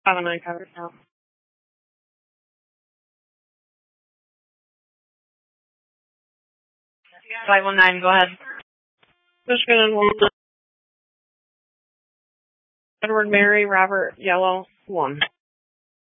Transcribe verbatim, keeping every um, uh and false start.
five oh nine covered now. five one nine, go ahead. Michigan one. Edward Mary Robert Yellow one.